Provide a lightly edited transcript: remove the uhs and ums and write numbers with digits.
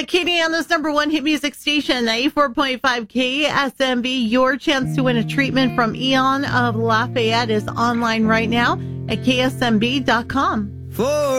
Katie, on this number one hit music station, 94.5 KSMB, your chance to win a treatment from Eon of Lafayette is online right now at ksmb.com.